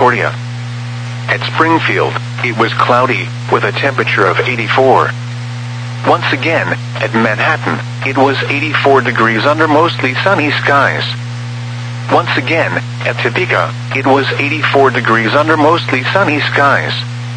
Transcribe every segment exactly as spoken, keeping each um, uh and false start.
Concordia. At Springfield, it was cloudy, with a temperature of eighty-four. Once again, at Manhattan, it was eighty-four degrees under mostly sunny skies. Once again, at Topeka, it was eighty-four degrees under mostly sunny skies.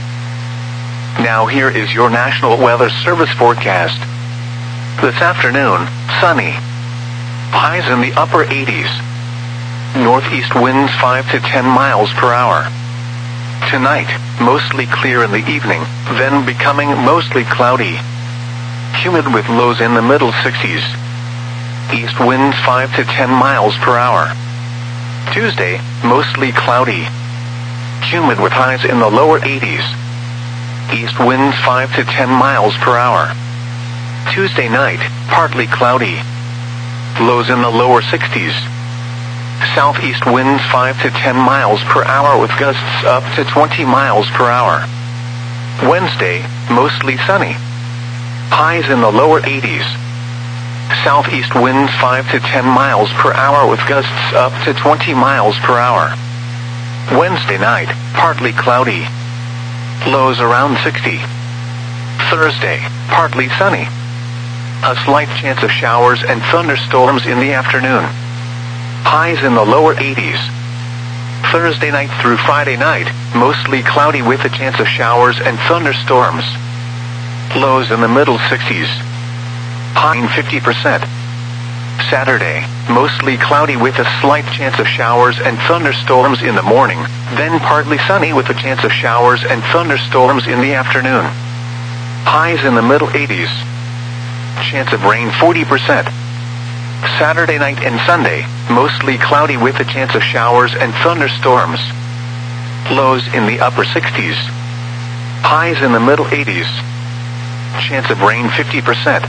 Now here is your National Weather Service forecast. This afternoon, sunny. Highs in the upper eighties. Northeast winds five to ten miles per hour. Tonight, mostly clear in the evening, then becoming mostly cloudy. Humid with lows in the middle sixties. East winds five to ten miles per hour. Tuesday, mostly cloudy. Humid with highs in the lower eighties. East winds five to ten miles per hour. Tuesday night, partly cloudy. Lows in the lower sixties. Southeast winds five to ten miles per hour with gusts up to twenty miles per hour. Wednesday, mostly sunny. Highs in the lower eighties. Southeast winds five to ten miles per hour with gusts up to twenty miles per hour. Wednesday night, partly cloudy. Lows around sixty. Thursday, partly sunny. A slight chance of showers and thunderstorms in the afternoon. Highs in the lower eighties. Thursday night through Friday night, mostly cloudy with a chance of showers and thunderstorms. Lows in the middle sixties. High in fifty percent. Saturday, mostly cloudy with a slight chance of showers and thunderstorms in the morning, then partly sunny with a chance of showers and thunderstorms in the afternoon. Highs in the middle eighties. Chance of rain forty percent. Saturday night and Sunday, mostly cloudy with a chance of showers and thunderstorms. Lows in the upper sixties. Highs in the middle eighties. Chance of rain fifty percent.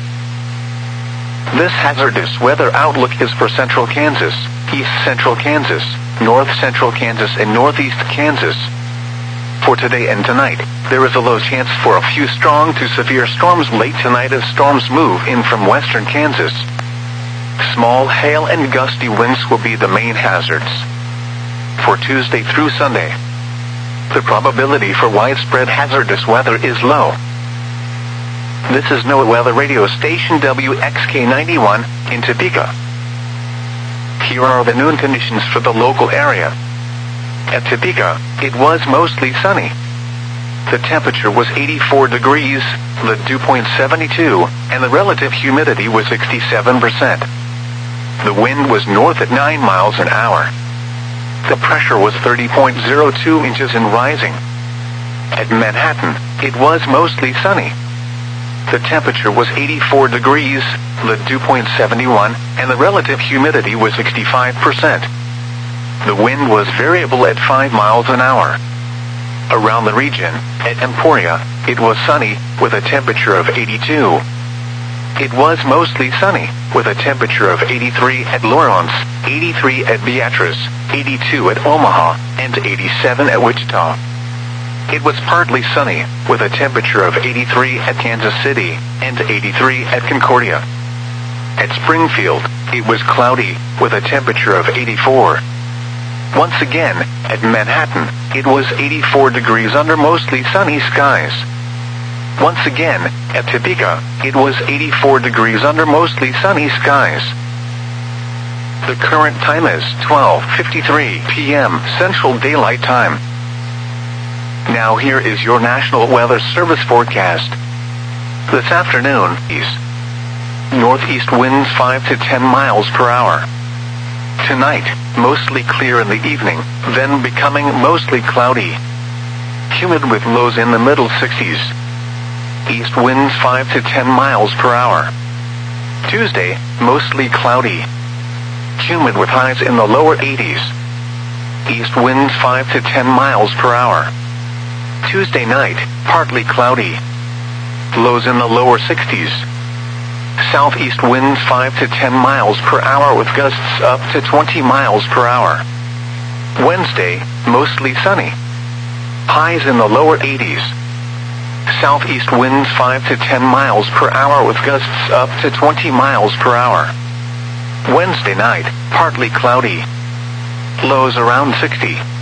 This hazardous weather outlook is for central Kansas, east central Kansas, north central Kansas, and northeast Kansas. For today and tonight, there is a low chance for a few strong to severe storms late tonight as storms move in from western Kansas. Small hail and gusty winds will be the main hazards. For Tuesday through Sunday, the probability for widespread hazardous weather is low. This is NOAA Weather Radio Station W X K ninety-one in Topeka. Here are the noon conditions for the local area. At Topeka, it was mostly sunny. The temperature was eighty-four degrees, the dew point seventy-two, and the relative humidity was sixty-seven percent. The wind was north at nine miles an hour. The pressure was thirty point zero two inches and rising. At Manhattan, it was mostly sunny. The temperature was eighty-four degrees, the dew point seventy-one, and the relative humidity was sixty-five percent. The wind was variable at five miles an hour. Around the region, at Emporia, it was sunny, with a temperature of eighty-two. It was mostly sunny, with a temperature of eighty-three at Lawrence, eighty-three at Beatrice, eighty-two at Omaha, and eighty-seven at Wichita. It was partly sunny, with a temperature of eighty-three at Kansas City, and eighty-three at Concordia. At Springfield, it was cloudy, with a temperature of eighty-four. Once again, at Manhattan, it was eighty-four degrees under mostly sunny skies. Once again, at Topeka, it was eighty-four degrees under mostly sunny skies. The current time is twelve fifty-three p m Central Daylight Time. Now here is your National Weather Service forecast. This afternoon, east. Northeast winds five to ten miles per hour. Tonight, mostly clear in the evening, then becoming mostly cloudy. Humid with lows in the middle sixties. East winds five to ten miles per hour. Tuesday, mostly cloudy. Humid with highs in the lower eighties. East winds five to ten miles per hour. Tuesday night, partly cloudy. Lows in the lower sixties. Southeast winds five to ten miles per hour with gusts up to twenty miles per hour. Wednesday, mostly sunny. Highs in the lower eighties. Southeast winds five to ten miles per hour with gusts up to twenty miles per hour. Wednesday night, partly cloudy. Lows around sixty.